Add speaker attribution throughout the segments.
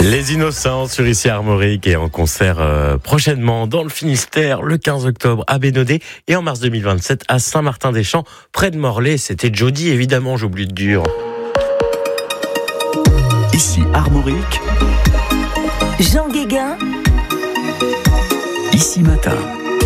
Speaker 1: Les Innocents sur ici Armorique et en concert prochainement dans le Finistère le 15 octobre à Bénodet et en mars 2027 à Saint-Martin-des-Champs près de Morlaix. C'était Jody évidemment, j'ai oublié de dire.
Speaker 2: Ici Armorique,
Speaker 3: Jean Guéguin,
Speaker 2: Ici Matin.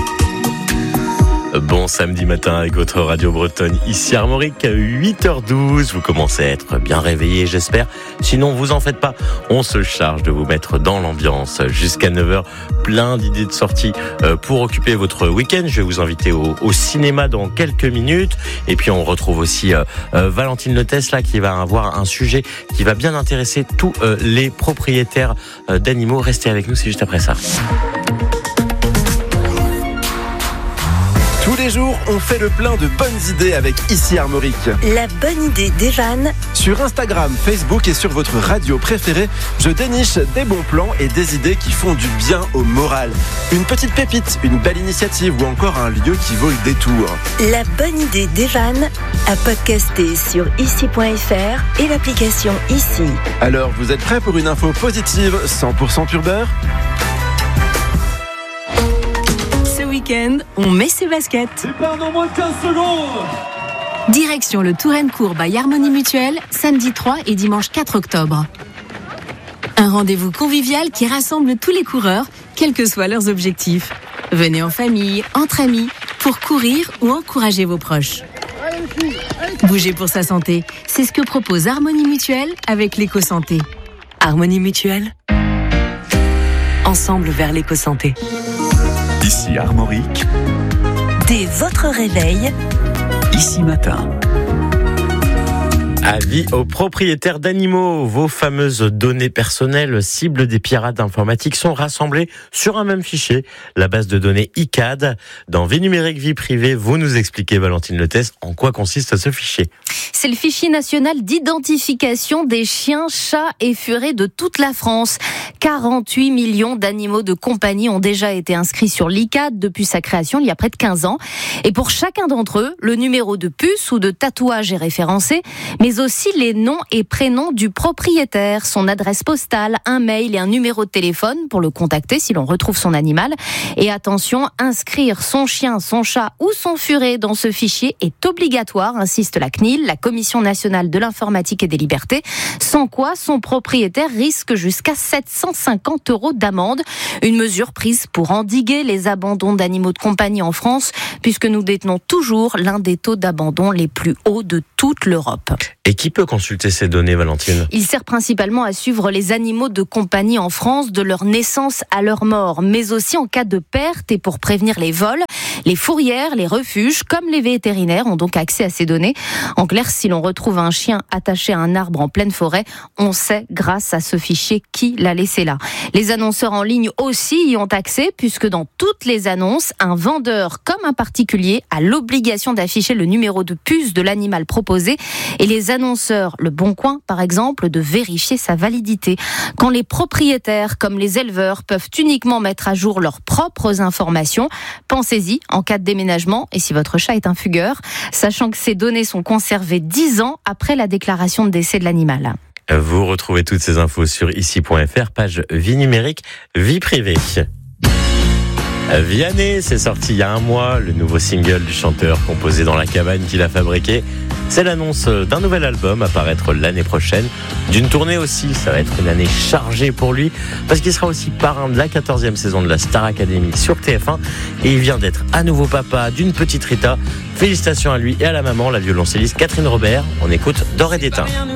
Speaker 1: Bon samedi matin avec votre radio bretonne, ici Armorique à 8h12. Vous commencez à être bien réveillés, j'espère. Sinon, vous en faites pas. On se charge de vous mettre dans l'ambiance jusqu'à 9h. Plein d'idées de sorties pour occuper votre week-end. Je vais vous inviter au cinéma dans quelques minutes. Et puis, on retrouve aussi Valentine Letès là, qui va avoir un sujet qui va bien intéresser tous les propriétaires d'animaux. Restez avec nous, c'est juste après ça.
Speaker 4: Tous les jours, on fait le plein de bonnes idées avec Ici Armorique.
Speaker 3: la bonne idée d'Evan,
Speaker 4: Sur Instagram, Facebook et sur votre radio préférée, je déniche des bons plans et des idées qui font du bien au moral. Une petite pépite, une belle initiative ou encore un lieu qui vaut le détour.
Speaker 3: la bonne idée d'Evan, à podcaster sur ici.fr et l'application Ici.
Speaker 4: Alors, vous êtes prêts pour une info positive 100% pur beurre ?
Speaker 5: Ce week-end, on met ses baskets.
Speaker 6: Dans moins de 15 secondes.
Speaker 5: Direction le Touraine-Court by Harmonie Mutuelle, samedi 3 et dimanche 4 octobre. Un rendez-vous convivial qui rassemble tous les coureurs, quels que soient leurs objectifs. Venez en famille, entre amis, pour courir ou encourager vos proches. Bougez pour sa santé, c'est ce que propose Harmonie Mutuelle avec l'éco-santé.
Speaker 7: Harmonie Mutuelle. Ensemble vers l'éco-santé.
Speaker 2: Ici Armorique,
Speaker 3: Dès votre réveil,
Speaker 2: Ici Matin.
Speaker 1: Avis aux propriétaires d'animaux. Vos fameuses données personnelles cibles des pirates informatiques sont rassemblées sur un même fichier, la base de données ICAD. Dans Vie numérique, vie privée, vous nous expliquez, Valentine Letès, en quoi consiste ce fichier.
Speaker 8: C'est le fichier national d'identification des chiens, chats et furets de toute la France. 48 millions d'animaux de compagnie ont déjà été inscrits sur l'ICAD depuis sa création il y a près de 15 ans. Et pour chacun d'entre eux, le numéro de puce ou de tatouage est référencé, mais aussi les noms et prénoms du propriétaire, son adresse postale, un mail et un numéro de téléphone pour le contacter si l'on retrouve son animal. Et attention, inscrire son chien, son chat ou son furet dans ce fichier est obligatoire, insiste la CNIL, la Commission nationale de l'informatique et des libertés, sans quoi son propriétaire risque jusqu'à 750 € d'amende. Une mesure prise pour endiguer les abandons d'animaux de compagnie en France, puisque nous détenons toujours l'un des taux d'abandon les plus hauts de toute l'Europe.
Speaker 1: Et qui peut consulter ces données, Valentine ?
Speaker 8: Il sert principalement à suivre les animaux de compagnie en France de leur naissance à leur mort, mais aussi en cas de perte et pour prévenir les vols. Les fourrières, les refuges, comme les vétérinaires ont donc accès à ces données. En clair, si l'on retrouve un chien attaché à un arbre en pleine forêt, on sait grâce à ce fichier qui l'a laissé là. Les annonceurs en ligne aussi y ont accès, puisque dans toutes les annonces, un vendeur comme un particulier a l'obligation d'afficher le numéro de puce de l'animal proposé et les annonceurs, Le Bon Coin par exemple, de vérifier sa validité. Quand les propriétaires comme les éleveurs peuvent uniquement mettre à jour leurs propres informations, pensez-y en cas de déménagement et si votre chat est un fugueur, sachant que ces données sont conservées 10 ans après la déclaration de décès de l'animal.
Speaker 1: Vous retrouvez toutes ces infos sur ici.fr, page Vie numérique, vie privée. Vianney, c'est sorti il y a un mois, le nouveau single du chanteur composé dans la cabane qu'il a fabriqué. C'est l'annonce d'un nouvel album à paraître l'année prochaine, d'une tournée aussi. Ça va être une année chargée pour lui, parce qu'il sera aussi parrain de la 14e saison de la Star Academy sur TF1. Et il vient d'être à nouveau papa d'une petite Rita. Félicitations à lui et à la maman, la violoncelliste Catherine Robert. On écoute D'or et d'étain.